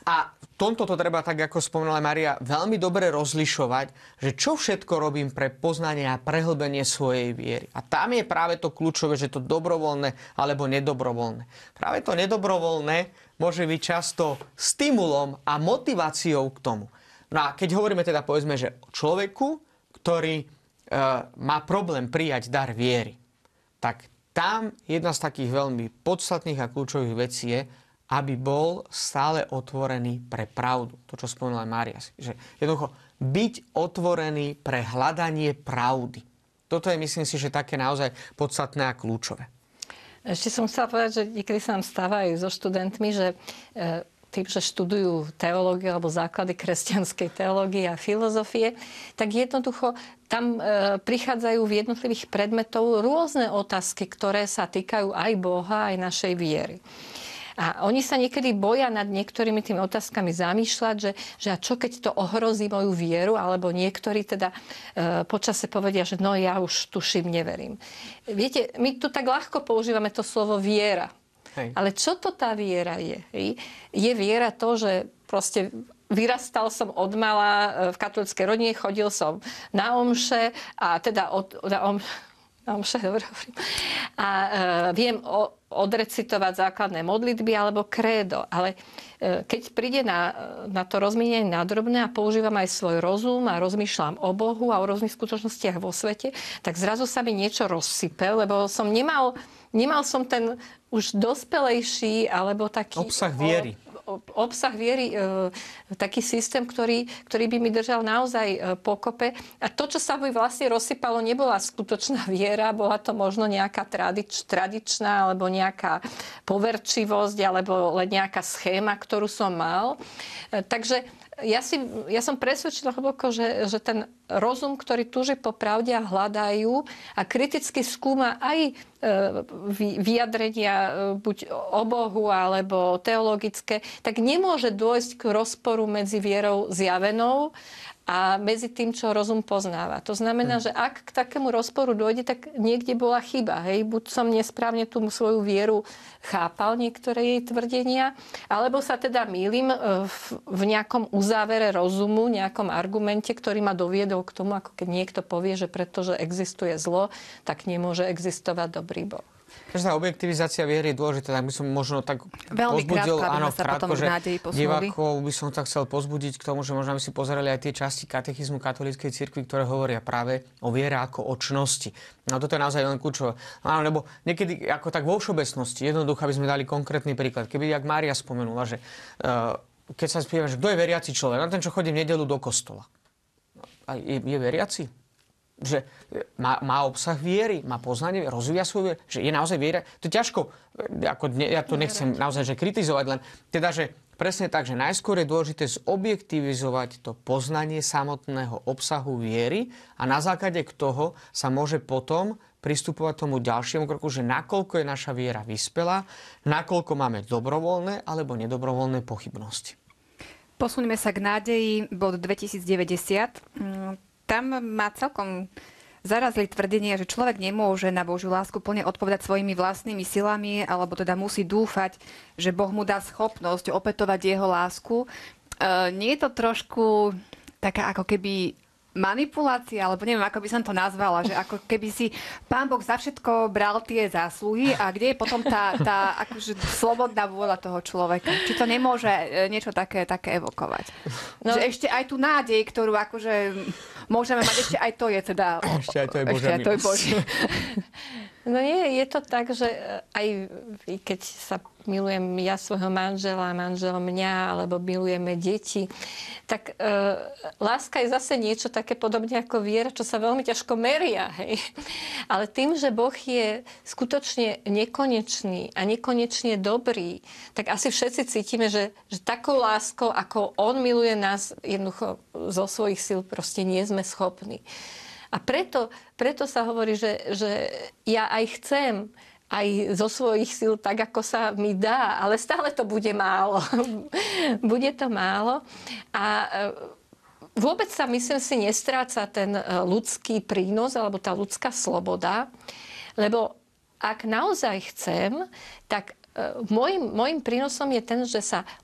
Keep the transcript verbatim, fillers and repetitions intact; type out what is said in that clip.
A v tomto to treba, tak ako spomínala Mária, veľmi dobre rozlišovať, že čo všetko robím pre poznanie a prehlbenie svojej viery. A tam je práve to kľúčové, že to dobrovoľné alebo nedobrovoľné. Práve to nedobrovoľné môže byť často stimulom a motiváciou k tomu. No a keď hovoríme teda, povedzme, že o človeku, ktorý e, má problém prijať dar viery, tak tam jedna z takých veľmi podstatných a kľúčových vecí je, aby bol stále otvorený pre pravdu. To, čo spomínala Mária. Že jednoducho byť otvorený pre hľadanie pravdy. Toto je, myslím si, že také naozaj podstatné a kľúčové. Ešte som chcela povedať, že niekedy sa nám stávajú so študentmi, že tým, že študujú teológiu alebo základy kresťanskej teológie a filozofie, tak jednoducho tam prichádzajú v jednotlivých predmetov rôzne otázky, ktoré sa týkajú aj Boha, aj našej viery. A oni sa niekedy boja nad niektorými tými otázkami zamýšľať, že, že a čo keď to ohrozí moju vieru, alebo niektorí teda e, počase povedia, že no ja už tuším, neverím. Viete, my tu tak ľahko používame to slovo viera. Hej. Ale čo to tá viera je? Hej? Je viera to, že proste vyrastal som od mala v katolíckej rodine, chodil som na omše a teda od, na omše, na omše, dobre hovorím, a e, viem o odrecitovať základné modlitby alebo krédo. Ale keď príde na, na to rozmienenie na drobné a používam aj svoj rozum a rozmýšľam o Bohu a o rôznych skutočnostiach vo svete, tak zrazu sa mi niečo rozsype, lebo som nemal, nemal som ten už dospelejší alebo taký obsah viery. obsah viery, e, taký systém, ktorý, ktorý by mi držal naozaj e, pokope. A to, čo sa by vlastne rozsypalo, nebola skutočná viera, bola to možno nejaká tradič, tradičná, alebo nejaká poverčivosť, alebo len nejaká schéma, ktorú som mal. E, takže ja, si, ja som presvedčila hlboko, že, že ten rozum, ktorý túži po pravde a hľadajú a kriticky skúma aj vyjadrenia buď o Bohu alebo teologické, tak nemôže dôjsť k rozporu medzi vierou zjavenou a medzi tým, čo rozum poznáva. To znamená, že ak k takému rozporu dôjde, tak niekde bola chyba. Hej? Buď som nesprávne tú svoju vieru chápal, niektoré jej tvrdenia, alebo sa teda mýlim v, v nejakom uzávere rozumu, nejakom argumente, ktorý ma doviedol k tomu, ako keď niekto povie, že pretože existuje zlo, tak nemôže existovať dobrý Boh. Každá objektivizácia viery je dôležitá, tak by som možno tak veľmi pozbudil, krátko, áno, sa krátko, potom že divákov by som tak chcel pozbudiť k tomu, že možno by si pozerali aj tie časti katechizmu katolíckej cirkvi, ktoré hovoria práve o viere ako o čnosti. No toto je naozaj len kľúčové. Áno, lebo niekedy ako tak vo všeobecnosti, jednoducho by sme dali konkrétny príklad. Keby, jak Mária spomenula, že uh, keď sa spýtam, že kto je veriaci človek, na ten, čo chodí v nedeľu do kostola. A je, je veriaci? Že má, má obsah viery, má poznanie, rozvíja svoju vieru, že je naozaj viera. To je ťažko, ako, ja to nechcem naozaj že kritizovať, len teda, že presne tak, že najskôr je dôležité zobjektivizovať to poznanie samotného obsahu viery a na základe toho sa môže potom pristupovať tomu ďalšiemu kroku, že nakoľko je naša viera vyspelá, nakoľko máme dobrovoľné alebo nedobrovoľné pochybnosti. Posunieme sa k nádeji, bod dvetisícdeväťdesiat. Tam má celkom zarazili tvrdenie, že človek nemôže na Božiu lásku plne odpovedať svojimi vlastnými silami, alebo teda musí dúfať, že Boh mu dá schopnosť opätovať jeho lásku. E, nie je to trošku taká ako keby manipulácia, alebo neviem, ako by som to nazvala, že ako keby si Pán Boh za všetko bral tie zásluhy a kde je potom tá, tá akože slobodná vôľa toho človeka? Či to nemôže niečo také, také evokovať? No. Že ešte aj tú nádej, ktorú akože môžeme mať, ešte aj to je teda... Ešte aj to je Božia milosť. No nie, je to tak, že aj keď sa milujem ja svojho manžela, manžel mňa, alebo milujeme deti, tak e, láska je zase niečo také podobne ako viera, čo sa veľmi ťažko meria. Hej. Ale tým, že Boh je skutočne nekonečný a nekonečne dobrý, tak asi všetci cítime, že, že takou láskou, ako On miluje nás, jednoducho zo svojich síl proste nie sme schopní. A preto, preto sa hovorí, že, že ja aj chcem, aj zo svojich síl, tak ako sa mi dá, ale stále to bude málo. Bude to málo. A vôbec sa, myslím si, nestráca ten ľudský prínos, alebo tá ľudská sloboda, lebo ak naozaj chcem, tak Mojím, mojím prínosom je ten, že sa